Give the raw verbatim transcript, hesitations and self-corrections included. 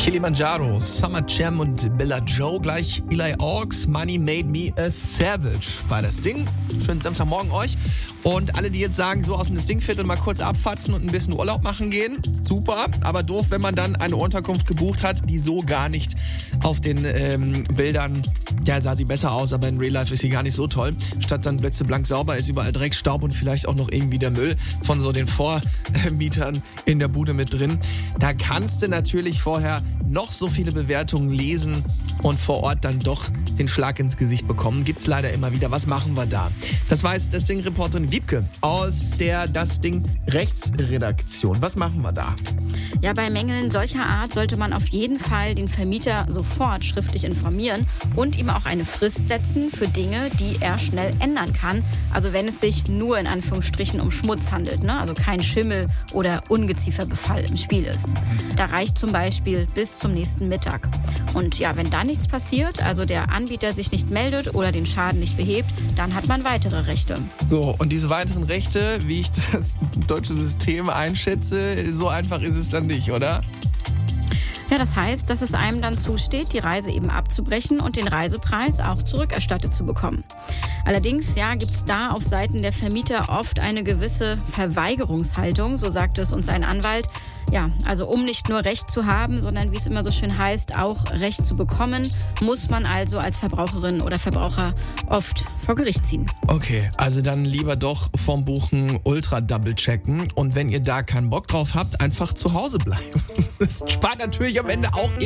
Kilimanjaro, Summer Jam und Bella Joe. Gleich Eli Orks, Money Made Me a Savage bei das Ding. Schönen Samstagmorgen euch. Und alle, die jetzt sagen, so aus dem Dingviertel mal kurz abfatzen und ein bisschen Urlaub machen gehen, super. Aber doof, wenn man dann eine Unterkunft gebucht hat, die so gar nicht auf den ähm, Bildern, ja, sah sie besser aus, aber in Real Life ist sie gar nicht so toll. Statt dann blitzeblank sauber ist überall Dreck, Staub und vielleicht auch noch irgendwie der Müll von so den Vormietern in der Bude mit drin. Da kannst du natürlich vorher noch so viele Bewertungen lesen und vor Ort dann doch den Schlag ins Gesicht bekommen. Gibt's leider immer wieder. Was machen wir da? Das weiß das Ding-Reporterin Wiebke aus der Das Ding Rechtsredaktion. Was machen wir da? Ja, bei Mängeln solcher Art sollte man auf jeden Fall den Vermieter sofort schriftlich informieren und ihm auch eine Frist setzen für Dinge, die er schnell ändern kann. Also wenn es sich nur in Anführungsstrichen um Schmutz handelt, ne? Also kein Schimmel oder Ungezieferbefall im Spiel ist. Da reicht zum Beispiel bis zum nächsten Mittag. Und ja, wenn da nichts passiert, also der Anbieter sich nicht meldet oder den Schaden nicht behebt, dann hat man weitere Rechte. So, und diese weiteren Rechte, wie ich das deutsche System einschätze, so einfach ist es dann nicht, oder? Ja, das heißt, dass es einem dann zusteht, die Reise eben abzubrechen und den Reisepreis auch zurückerstattet zu bekommen. Allerdings, ja, gibt es da auf Seiten der Vermieter oft eine gewisse Verweigerungshaltung, so sagt es uns ein Anwalt. Ja, also um nicht nur Recht zu haben, sondern wie es immer so schön heißt, auch Recht zu bekommen, muss man also als Verbraucherin oder Verbraucher oft vor Gericht ziehen. Okay, also dann lieber doch vorm Buchen ultra double checken und wenn ihr da keinen Bock drauf habt, einfach zu Hause bleiben. Das spart natürlich am Ende auch